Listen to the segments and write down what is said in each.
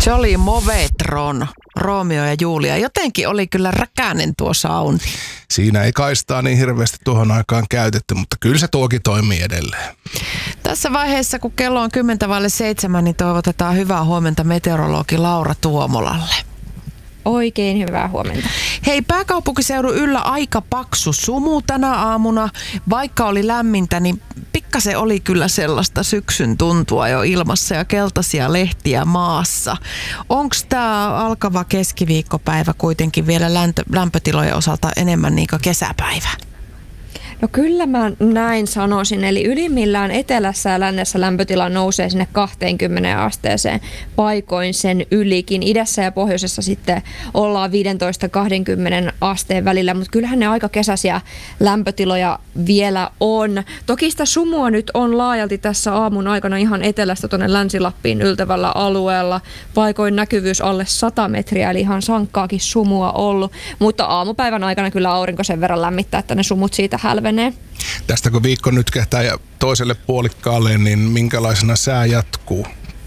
Jolly Movetron, Romeo ja Julia. Jotenkin oli kyllä räkäinen tuo soundi. Siinä ei kaistaa niin hirveästi tuohon aikaan käytetty, mutta kyllä se tuokin toimii edelleen. Tässä vaiheessa, kun kello on 6:50, niin toivotetaan hyvää huomenta meteorologi Laura Tuomolalle. Oikein hyvää huomenta. Hei, pääkaupunkiseudun yllä aika paksu sumu tänä aamuna. Vaikka oli lämmintä, niin pikkasen oli kyllä sellaista syksyn tuntua jo ilmassa ja keltaisia lehtiä maassa. Onko tämä alkava keskiviikkopäivä kuitenkin vielä lämpötilojen osalta enemmän niin kuin kesäpäivä? No kyllä mä näin sanoisin, eli ylimmillään etelässä ja lännessä lämpötila nousee sinne 20 asteeseen, paikoin sen ylikin. Idässä ja pohjoisessa sitten ollaan 15-20 asteen välillä, mutta kyllähän ne aika kesäisiä lämpötiloja vielä on. Toki sitä sumua nyt on laajalti tässä aamun aikana ihan etelästä tuonne Länsi-Lappiin yltävällä alueella. Paikoin näkyvyys alle 100 metriä, eli ihan sankkaakin sumua ollut, mutta aamupäivän aikana kyllä aurinko sen verran lämmittää, että ne sumut siitä hälvenee. Tästä kun viikko nyt kehtää ja toiselle puolikkaalle, niin minkälaisena sää jatkuu?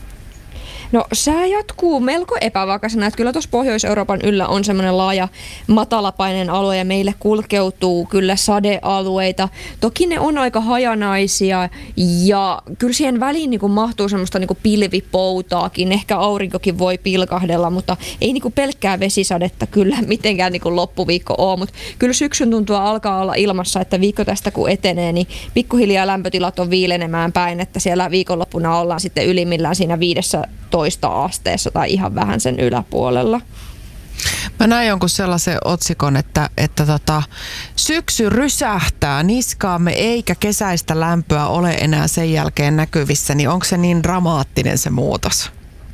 No sää jatkuu melko epävakaisena, että kyllä tuossa Pohjois-Euroopan yllä on semmoinen laaja matalapaineen alue ja meille kulkeutuu kyllä sadealueita. Toki ne on aika hajanaisia ja kyllä siihen väliin niin kuin mahtuu semmoista niin kuin pilvipoutaakin. Ehkä aurinkokin voi pilkahdella, mutta ei niin kuin pelkkää vesisadetta kyllä mitenkään niin kuin loppuviikko ole. Mutta kyllä syksyn tuntua alkaa olla ilmassa, että viikko tästä kun etenee, niin pikkuhiljaa lämpötilat on viilenemään päin, että siellä viikonloppuna ollaan sitten ylimmillään siinä 15 asteessa tai ihan vähän sen yläpuolella. Mä näin jonkun sellaisen otsikon, että syksy rysähtää niskaamme eikä kesäistä lämpöä ole enää sen jälkeen näkyvissä, niin onko se niin dramaattinen se muutos?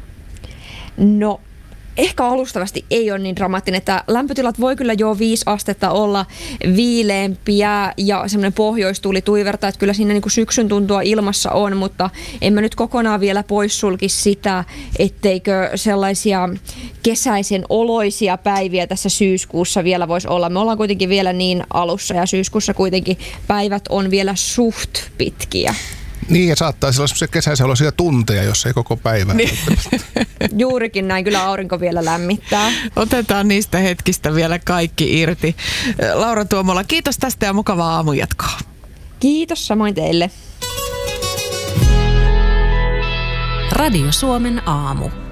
No ehkä alustavasti ei ole niin dramaattinen, että lämpötilat voi kyllä jo 5 astetta olla viileämpiä ja semmoinen pohjoistuuli tuivertaa, että kyllä siinä niin kuin syksyn tuntua ilmassa on, mutta en mä nyt kokonaan vielä poissulki sitä, etteikö sellaisia kesäisen oloisia päiviä tässä syyskuussa vielä voisi olla. Me ollaan kuitenkin vielä niin alussa ja syyskuussa kuitenkin päivät on vielä suht pitkiä. Niin, ja saattaa olla semmoisia kesäisiä tunteja, jos ei koko päivä. Niin. Juurikin näin, kyllä aurinko vielä lämmittää. Otetaan niistä hetkistä vielä kaikki irti. Laura Tuomola, kiitos tästä ja mukavaa aamunjatkoa. Kiitos samoin teille. Radio Suomen aamu.